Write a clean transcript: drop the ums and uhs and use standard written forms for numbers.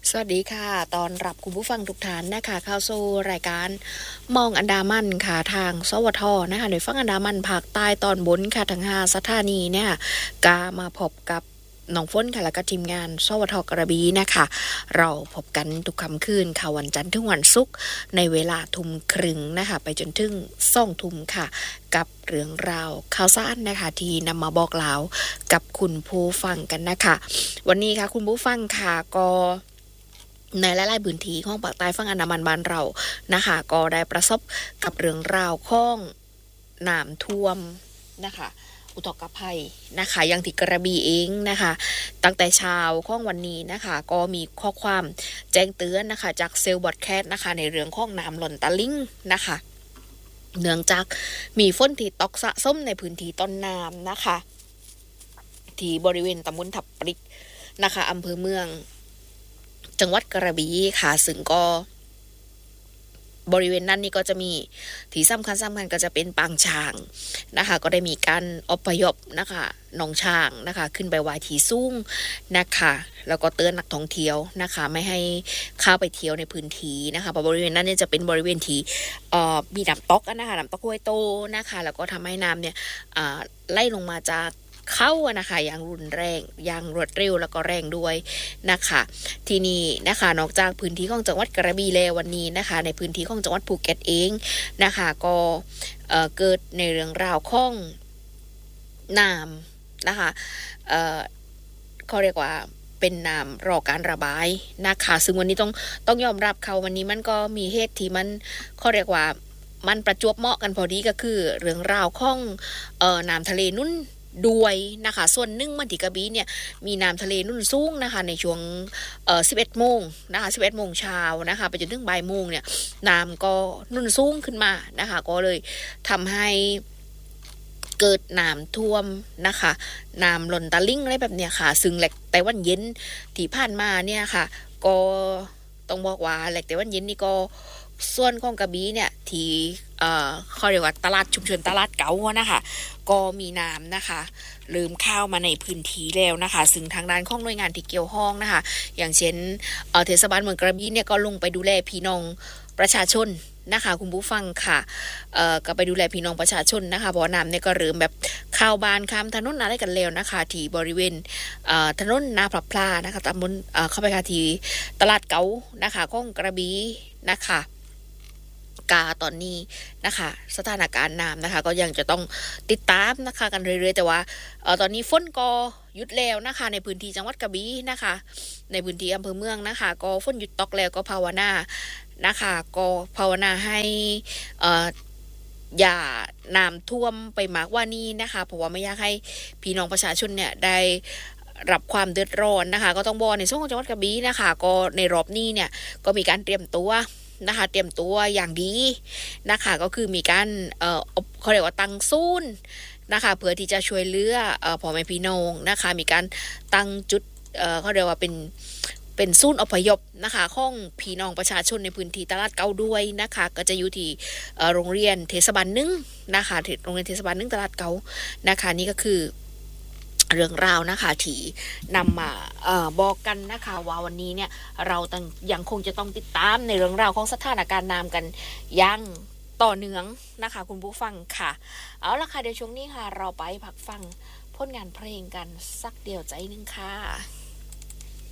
สวัสดีค่ะตอนรับคุณผู้ฟังทุกท่านนะคะเข้าสู่รายการมองอันดามันค่ะทางสวทนะคะโดยฝั่งอันดามันภาคใต้ตอนบนค่ะทั้ง5สถานีเนี่ยกามาพบกับน้องฝนค่ะแล้วก็ทีมงานสวทกระบี่นะคะเราพบกันทุกค่ำคืนค่ะวันจันทร์ถึงวันศุกร์ในเวลาทุ่มครึ่งนะคะไปจนถึง20:00 นค่ะกับเรื่องราวข่าวสารนะคะที่นำมาบอกเล่ากับคุณผู้ฟังกันนะคะวันนี้ค่ะคุณผู้ฟังค่ะก็ในหลายๆพื้นที่ของภาคใต้ฝั่งอันดามันบ้านเรานะคะก็ได้ประสบกับเรื่องราวของน้ำท่วมนะคะอุทกภัยนะคะอย่างที่กระบี่เองนะคะตั้งแต่เช้าของวันนี้นะคะก็มีข้อความแจ้งเตือนนะคะจากเซลล์บอดแคสต์นะคะในเรื่องของน้ำล้นตลิ่งนะคะเนื่องจากมีฝนที่ตกสะสมในพื้นที่ต้นน้ำนะคะที่บริเวณตำบลทับปริกนะคะอำเภอเมืองจังหวัดกระบี่ค่ะซึ่งก็บริเวณนั้นนี่ก็จะมีที่สำคัญก็จะเป็นปางช้างนะคะก็ได้มีการอพยพนะคะน้องช้างนะคะขึ้นไปไว้ที่สูงนะคะแล้วก็เตือนนักท่องเที่ยวนะคะไม่ให้เข้าไปเที่ยวในพื้นที่นะคะเพราะบริเวณนั้นเนี่ยจะเป็นบริเวณที่มีน้ำตกนะคะน้ำตกห้วยโตนะคะแล้วก็ทำให้น้ำเนี่ยไล่ลงมาจากเข้านะคะอย่างรุนแรงอย่างรวดเร็วแล้วก็แรงด้วยนะคะทีนี้นะคะนอกจากพื้นที่ของจังหวัดกระบี่แล้ววันนี้นะคะในพื้นที่ของจังหวัดภูเก็ตเองนะคะก็เกิดในเรื่องราวของน้ำนะคะเขาเรียกว่าเป็นน้ำรอการระบายนะคะซึ่งวันนี้ต้องยอมรับเขาวันนี้มันก็มีเหตุที่มันเขาเรียกว่ามันประจวบเหมาะกันพอดีก็คือเรื่องราวของน้ำทะเลนุ่นด้วยนะคะส่วนหนึ่งมันที่กระบี่เนี่ยมีน้ำทะเลนุ่นสูงนะคะในช่วง11 โมงนะคะ11 โมงเช้านะคะไปจนถึงบ่ายโมงเนี่ยน้ำก็นุ่นสูงขึ้นมานะคะก็เลยทำให้เกิดน้ำท่วมนะคะน้ำล้นตลิ่งอะไรแบบเนี้ยค่ะซึ่งแหลกแต่วันเย็นที่ผ่านมาเนี่ยค่ะก็ต้องบอกว่าแหลกแต่วันเย็นนี่ก็ส่วนของกระบี่เนี่ยที่เขาเรียกว่าตลาดชุมชนตลาดเก๋านะคะก็มีน้ำนะคะเริ่มเข้ามาในพื้นที่แล้วนะคะซึ่งทางด้านของหน่วยงานที่เกี่ยวข้องนะคะอย่างเช่นเทศบาลเมืองกระบี่เนี่ยก็ลงไปดูแลพี่น้องประชาชนนะคะคุณผู้ฟังค่ะก็ไปดูแลพี่น้องประชาชนนะคะเพราะน้ำเนี่ยก็เริ่มแบบเข้าบ้านข้ามถนนอะไรกันแล้วนะคะที่บริเวณถนนนาพลับพลานะคะตำบลเข้าไปค่ะที่ตลาดเก๋านะคะของกระบี่นะคะตอนนี้นะคะสถานการณ์น้ำนะคะก็ยังจะต้องติดตามนะคะกันเรื่อยๆแต่ว่าตอนนี้ฝนก็หยุดแล้วนะคะในพื้นที่จังหวัดกระบี่นะคะในพื้นที่อำเภอเมืองนะคะก็ฝนหยุดตกแล้วก็ภาวนานะคะก็ภาวนาให้อย่าน้ำท่วมไปมากกว่านี้นะคะเพราะว่าไม่อยากให้พี่น้องประชาชนเนี่ยได้รับความเดือดร้อนนะคะก็ต้องบอกในส่วนของจังหวัดกระบี่นะคะก็ในรอบนี้เนี่ยก็มีการเตรียมตัวนะคะเตรียมตัวอย่างดีนะคะก็คือมีการเขาเรียกว่าตั้งศูนย์นะคะเพื่อที่จะช่วยเหลือพ่อแม่พี่น้องนะคะมีการตั้งจุดเขาเรียกว่าเป็นศูนย์อพยพนะคะของพี่น้องประชาชนในพื้นที่ตลาดเก่าด้วยนะคะก็จะอยู่ที่โรงเรียนเทศบาล1นะคะโรงเรียนเทศบาล1ตลาดเก่านะคะนี่ก็คือเรื่องราวนะคะที่นำมาบอกกันนะคะว่าวันนี้เนี่ยเรายังคงจะต้องติดตามในเรื่องราวของสถานการณ์น้ำกันอย่างต่อเนื่องนะคะคุณผู้ฟังค่ะเอาละค่ะเดี๋ยวช่วงนี้ค่ะเราไปพักฟังผลงานเพลงกันสักเดียวใจนึงค่ะ